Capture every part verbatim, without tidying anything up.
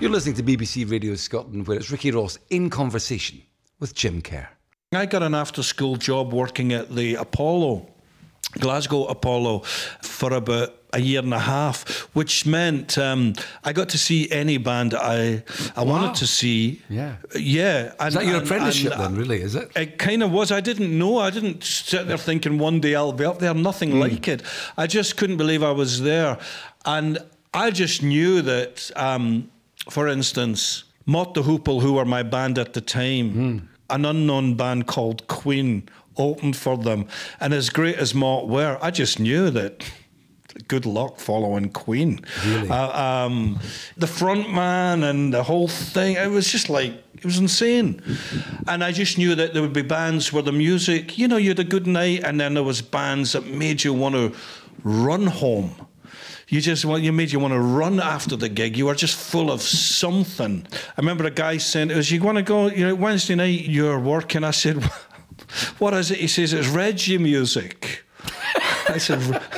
You're listening to B B C Radio Scotland, where it's Ricky Ross in conversation with Jim Kerr. I got an after-school job working at the Apollo, Glasgow Apollo, for about a year and a half, which meant um, I got to see any band I I wow. wanted to see. Yeah. Yeah. And, is that your and, apprenticeship and, then, really, is it? It kind of was. I didn't know. I didn't sit there thinking one day I'll be up there. Nothing mm. like it. I just couldn't believe I was there. And I just knew that, um, for instance, Mott the Hoople, who were my band at the time, mm. an unknown band called Queen opened for them. And as great as Mott were, I just knew that good luck following Queen. Really? Uh, um, the front man and the whole thing, it was just like, it was insane. And I just knew that there would be bands where the music, you know, you had a good night, and then there was bands that made you want to run home. You just well, you made you want to run after the gig. You were just full of something. I remember a guy saying, "Is you want to go? You know, Wednesday night you're working." I said, "What is it?" He says, "It's Reggie music." I said,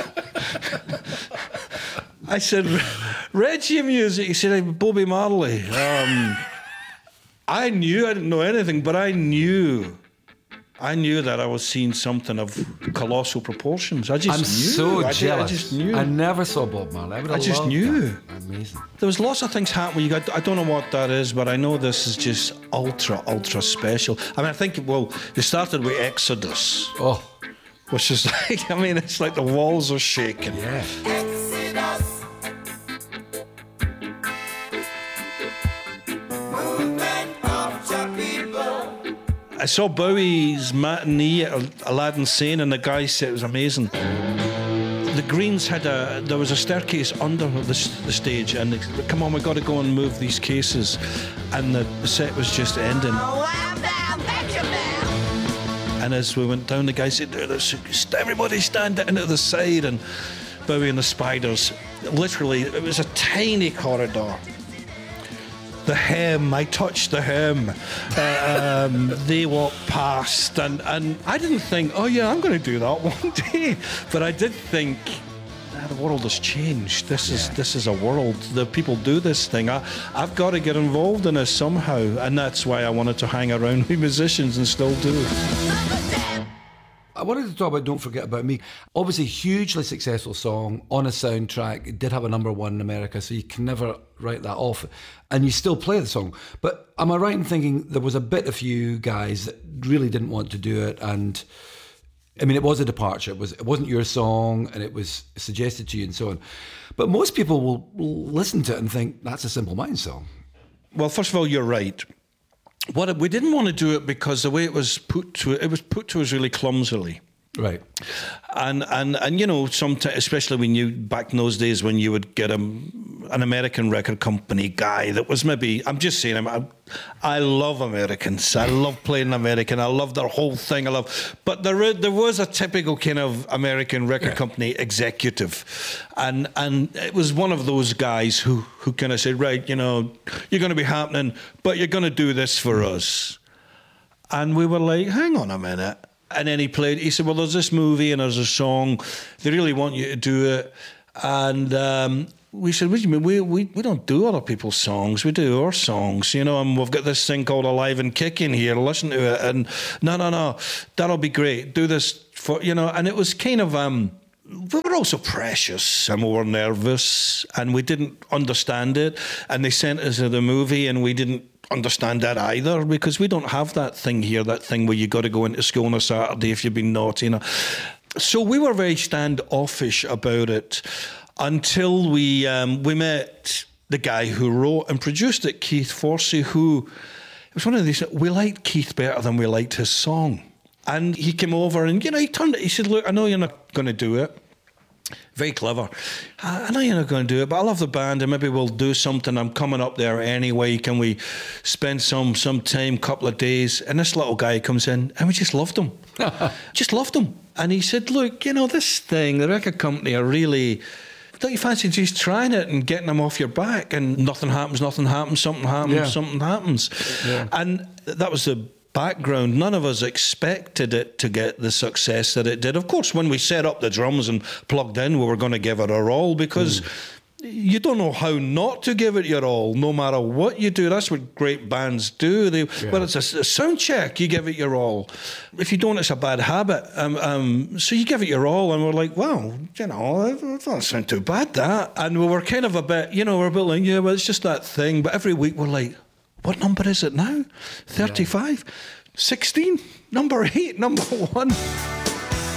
"I said Reggie music." He said, "Hey, Bobby Marley." Um, I knew I didn't know anything, but I knew. I knew that I was seeing something of colossal proportions. I just I'm knew. so I jealous. Did, I just knew. I never saw Bob Marley. I, would have I just loved knew. That. Amazing. There was lots of things happening. You got, I don't know what that is, but I know this is just ultra, ultra special. I mean, I think, well, they started with Exodus. Oh. Which is like, I mean, it's like the walls are shaking. Yeah. Exodus. I saw Bowie's matinee at Aladdin Sane, and the guy said it was amazing. The Greens had a, there was a staircase under the, the stage, and they said, "Come on, we've got to go and move these cases." And the, the set was just ending. Oh, I'm down, thank you, man. And as we went down, the guy said, "Everybody stand down to the side." And Bowie and the Spiders, literally, it was a tiny corridor. The hem, I touched the hem. Uh, um, they walked past, and, and I didn't think, oh yeah, I'm going to do that one day. But I did think, ah, the world has changed. This yeah. is this is a world. The people do this thing. I, I've got to get involved in this somehow, and that's why I wanted to hang around with musicians and still do. I wanted to talk about Don't Forget About Me. Obviously, hugely successful song on a soundtrack. It did have a number one in America, so you can never write that off. And you still play the song. But am I right in thinking there was a bit of you guys that really didn't want to do it? And I mean, it was a departure. It was, it wasn't your song, and it was suggested to you and so on. But most people will, will listen to it and think, that's a Simple Minds song. Well, first of all, you're right. What we didn't want to do it because the way it was put to it was put to us really clumsily. Right. And and and you know, sometimes, especially when you back in those days when you would get a, an American record company guy that was maybe, I'm just saying, I'm, I, I love Americans. I love playing American. I love their whole thing. I love, but there there was a typical kind of American record yeah. company executive, and and it was one of those guys who who kind of said, right, you know, you're going to be happening, but you're going to do this for us. And we were like, hang on a minute. And then he played, he said, well, there's this movie and there's a song. They really want you to do it. And um, we said, what do you mean? We, we, we don't do other people's songs. We do our songs, you know, and we've got this thing called Alive and Kicking here. Listen to it. And no, no, no, that'll be great. Do this for, you know, and it was kind of, um, we were also precious and we were nervous and we didn't understand it. And they sent us to the movie and we didn't understand that either, because we don't have that thing here, that thing where you got to go into school on a Saturday if you've been naughty. You know? So we were very standoffish about it until we um, we met the guy who wrote and produced it, Keith Forsey, who, it was one of these, we liked Keith better than we liked his song. And he came over and, you know, he turned it, he said, look, I know you're not going to do it. Very clever. I know you're not going to do it, but I love the band and maybe we'll do something. I'm coming up there anyway. Can we spend some some time, couple of days? And this little guy comes in and we just loved him. Just loved him. And he said, look, you know, this thing, the record company are really, don't you fancy just trying it and getting them off your back? And nothing happens, nothing happens, something happens, yeah. something happens. Yeah. And that was the background. None of us expected it to get the success that it did. Of course, when we set up the drums and plugged in, we were going to give it our all because mm. you don't know how not to give it your all, no matter what you do. That's what great bands do. They, Yeah. Well, it's a, a sound check, you give it your all. If you don't, it's a bad habit. Um, um, so you give it your all, and we're like, well, you know, it doesn't sound too bad, that. And we were kind of a bit, you know, we're a bit like, yeah, well, it's just that thing. But every week we're like, what number is it now? thirty-five? sixteen? Number eight? Number one?